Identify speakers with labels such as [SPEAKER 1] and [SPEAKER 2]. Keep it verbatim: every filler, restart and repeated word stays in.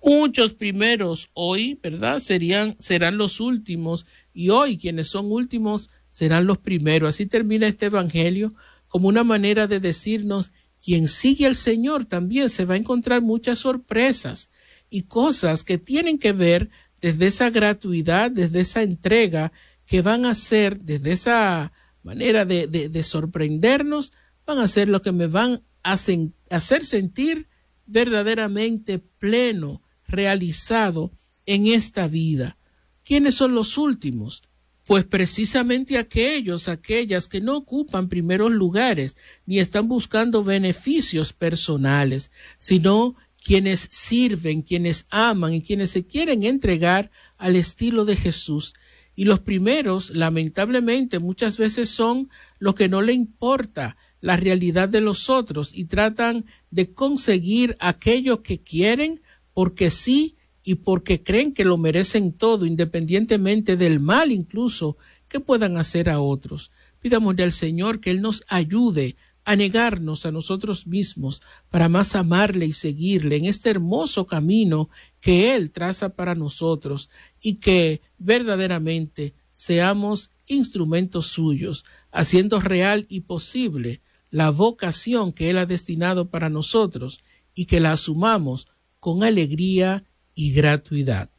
[SPEAKER 1] Muchos primeros hoy, ¿verdad? Serían, serán los últimos, y hoy quienes son últimos serán los primeros. Así termina este evangelio como una manera de decirnos, quien sigue al Señor también se va a encontrar muchas sorpresas y cosas que tienen que ver desde esa gratuidad, desde esa entrega, que van a ser, desde esa manera de, de, de sorprendernos, van a ser lo que me van a sen- hacer sentir verdaderamente pleno, realizado en esta vida. ¿Quiénes son los últimos? Pues precisamente aquellos, aquellas que no ocupan primeros lugares, ni están buscando beneficios personales, sino quienes sirven, quienes aman y quienes se quieren entregar al estilo de Jesús. Y los primeros, lamentablemente, muchas veces son los que no le importa la realidad de los otros y tratan de conseguir aquello que quieren porque sí y porque creen que lo merecen todo, independientemente del mal incluso que puedan hacer a otros. Pidámosle al Señor que Él nos ayude a negarnos a nosotros mismos para más amarle y seguirle en este hermoso camino que Él traza para nosotros y que verdaderamente seamos instrumentos suyos, haciendo real y posible la vocación que Él ha destinado para nosotros y que la asumamos con alegría y gratuidad.